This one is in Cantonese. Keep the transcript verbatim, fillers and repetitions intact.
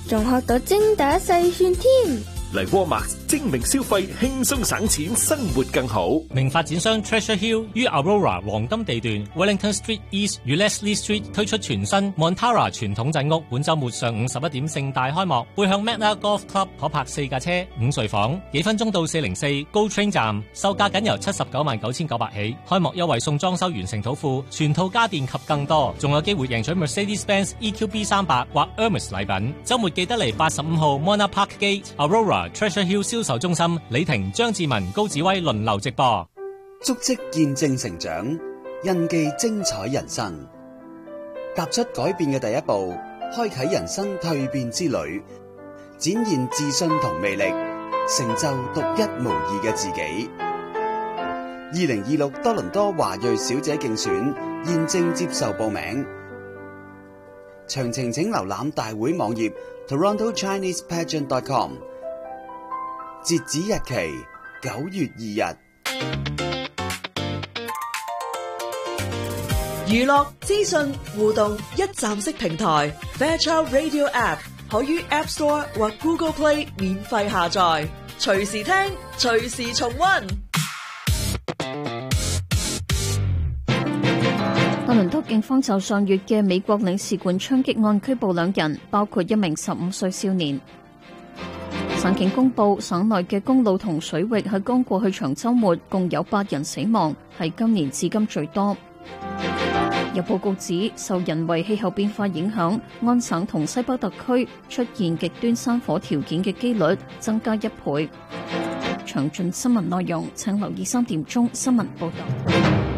仲學到精打細算添。 嚟 Walmart 精明消費，輕鬆省錢，生活更好。 名發展商 Treasure Hill 於 Aurora 黃金地段 Wellington Street East 與 Leslie Street 推出全新 Montara 傳統鎮屋，本週末上午十一點盛大開幕，背向 Magna Golf Club 可泊四架車、五睡房，幾分鐘到四零四 Go Train 站，售價僅由七十九萬九千九百起。開幕優惠送裝修完成土庫、全套家電及更多，仲有機會贏取 Mercedes-Benz E Q B 三百或 Hermes 禮品。週末記得嚟八十五號 Mona Park Gate Aurora Treasure Hill 銷售中心，李婷、張志文、高子威輪流直播。 足跡見證成長，印記精彩人生。踏出改變嘅第一步，開啟人生蛻變之旅，展現自信同魅力，成就獨一無二嘅自己。二零二六多倫多華裔小姐競選現正接受報名，詳情請瀏覽大會網頁 toronto chinese pageant dot com。截止日期九月二日。 娛樂資訊互動一站式平台 Fairchild Radio App 可於 App Store 或 Google Play 免費下載，隨時聽，隨時重溫。 多倫多警方就上月嘅美國領事館槍擊案拘捕兩人，包括一名十五歲少年。省警公布，省內嘅公路同水域喺剛過去長週末共有八人死亡，係今年至今最多。有報告指，受人為氣候變化影響，安省同西北特區出現極端山火條件嘅機率增加一倍。詳盡新聞內容請留意三點鐘新聞報導。